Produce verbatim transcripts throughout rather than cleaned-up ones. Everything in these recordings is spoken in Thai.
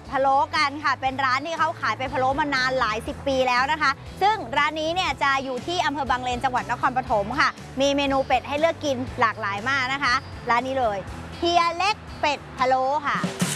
ดพะโล้กันค่ะเป็นร้านที่เขาขายเป็ดพะโล้มานานหลายสิบปีแล้วนะคะซึ่งร้านนี้เนี่ยจะอยู่ที่อำเภอบางเลนจังหวัดนครปฐมค่ะมีเมนูเป็ดให้เลือกกินหลากหลายมากนะคะร้านนี้เลยเฮียเล็กเป็ดพะโล้ค่ะ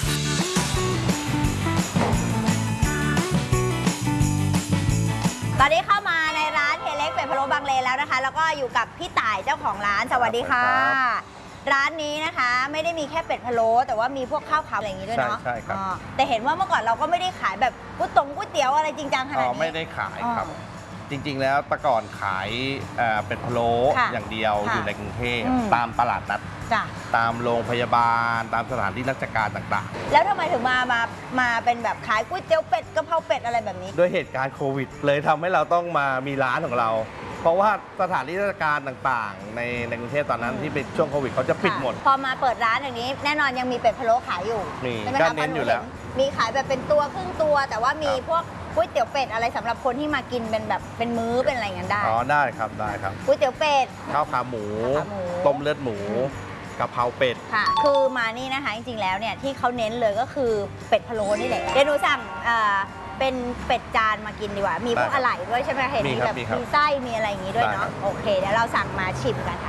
ตอนนี้เข้ามาในร้านเฮียเล็กเป็ดพะโล้บางเลนแล้วนะคะแล้วก็อยู่กับพี่ต่ายเจ้าของร้านสวัสดีค่ะร้านนี้นะคะไม่ได้มีแค่เป็ดพะโล้แต่ว่ามีพวกข้าวขาอะไรอย่างนี้ด้วยเนาะใช่ครับแต่เห็นว่าเมื่อก่อนเราก็ไม่ได้ขายแบบก๋วยตงก๋วยเตี๋ยวอะไรจริงจังขนาดนี้ไม่ได้ขายครับจริงๆแล้วแต่ก่อนขายเป็ดพะโล้อย่างเดียวอยู่ในกรุงเทพตามตลาดนัดตามโรงพยาบาลตามสถานที่ราชการต่างๆแล้วทำไมถึงมามามาเป็นแบบขายก๋วยเตี๋ยวเป็ดกะเพราเป็ดอะไรแบบนี้ด้วยเหตุการณ์โควิดเลยทำให้เราต้องมามีร้านของเราเพราะว่าสถานที่ราชการต่างๆในในกรุงเทพตอนนั้นที่เป็นช่วงโควิดเขาจะปิดหมดพอมาเปิดร้านอย่างนี้แน่นอนยังมีเป็ดพะโล้ขายอยู่มีก็เน้นอยู่แล้วมีขายแบบเป็นตัวครึ่งตัวแต่ว่ามีพวกก๋วยเตี๋ยวเป็ดอะไรสำหรับคนที่มากินเป็นแบบเป็นมื้อเป็นอะไรเงี้ยได้อ๋อได้ครับได้ครับก๋วยเตี๋ยวเป็ดข้าวขาหมูต้มเลือดหมูกะเพราเป็ดค่ะคือมานี่นะคะจริงๆแล้วเนี่ยที่เขาเน้นเลยก็คือเป็ดพะโล้นี่แหละเดี๋ยวหนูสั่งเป็นเป็ดจานมากินดีกว่ามีพวกอะไหล่ด้วยใช่ไหมเห็นมีแบบมีไส้มีอะไรอย่างงี้ด้วยเนาะโอเคเดี๋ยวเราสั่งมาชิมกัน